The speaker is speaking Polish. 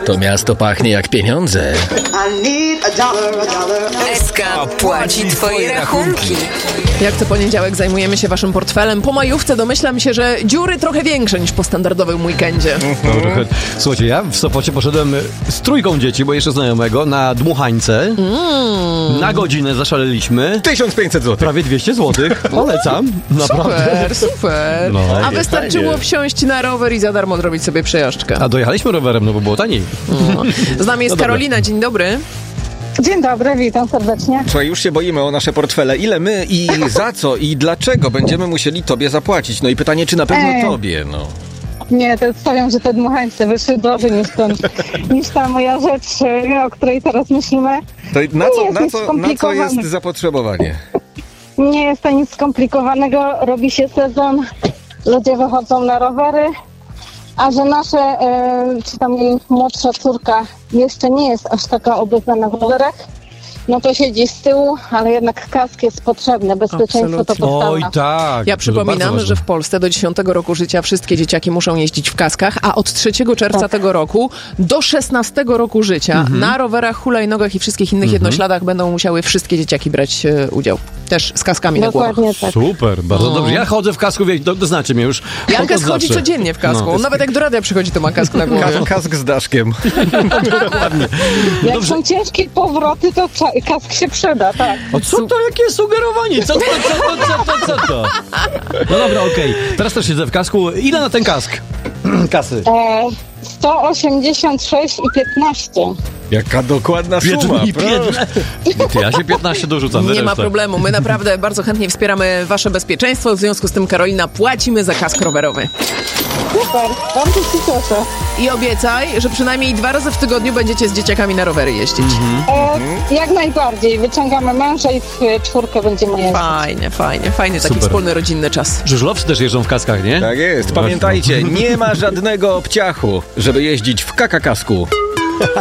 To miasto pachnie jak pieniądze. SK płaci twoje rachunki. Jak co poniedziałek zajmujemy się waszym portfelem. Po majówce domyślam się, że dziury trochę większe niż po standardowym weekendzie. No, trochę. Słuchajcie, ja w Sopocie poszedłem z trójką dzieci, bo jeszcze znajomego, na dmuchańce. Na godzinę zaszaleliśmy. 1500 zł. Prawie 200 zł. Polecam. Naprawdę. Super. No, A fajnie, wystarczyło fajnie. wsiąść na rower i za darmo zrobić sobie przejażdżkę. A dojechaliśmy rowerem, no bo było taniej. Z nami jest No dobra. Karolina, dzień dobry. Dzień dobry, witam serdecznie. Słuchaj, już się boimy o nasze portfele. Ile my i za co i dlaczego będziemy musieli tobie zapłacić? No i pytanie, czy na pewno tobie, no. Nie, to stawiam, że te dmuchańce wyszły drożej niż ta moja rzecz, o której teraz myślimy. To Nie jest nic na co skomplikowane. jest zapotrzebowanie? Nie jest to nic skomplikowanego, robi się sezon, ludzie wychodzą na rowery, a że nasze, czy tam jej młodsza córka jeszcze nie jest aż taka obeznana w rowerach, no to siedzi z tyłu, ale jednak kask jest potrzebny, bezpieczeństwo to Absolutnie. Oj, podstawa. tak. Ja To przypominam, bardzo że w ważne. Polsce do 10 roku życia wszystkie dzieciaki muszą jeździć w kaskach, a od 3 czerwca tego roku do 16 roku życia na rowerach, hulajnogach i wszystkich innych jednośladach będą musiały wszystkie dzieciaki brać udział. Też z kaskami na głowach. Dokładnie tak. Super, bardzo dobrze. Ja chodzę w kasku, doznacie mnie już. Janka Od schodzi zawsze. codziennie w kasku. No. On nawet jak do radia przychodzi, to ma kask na głowie. Kask z daszkiem. Dokładnie. Jak są ciężkie powroty, to kask się przyda, tak. O co to, jakie sugerowanie? Co to? No dobra, okej. Teraz też siedzę w kasku. Ile na ten kask? Kasy. 186 i 15. Jaka dokładna suma. Biedne. Ja się 15 dorzucam. Nie ma resztę. problemu. My naprawdę bardzo chętnie wspieramy wasze bezpieczeństwo. W związku z tym, Karolina, płacimy za kask rowerowy. Super, bardzo się cieszę. I obiecaj, że przynajmniej 2 razy w tygodniu będziecie z dzieciakami na rowery jeździć. Jak najbardziej. Wyciągamy męża i w 4 będziemy jeździć. Fajnie. Taki Super. wspólny, rodzinny czas. Żużlowcy też jeżdżą w kaskach, nie? Tak jest. Pamiętajcie, nie ma żadnego obciachu, żeby jeździć w kakakasku.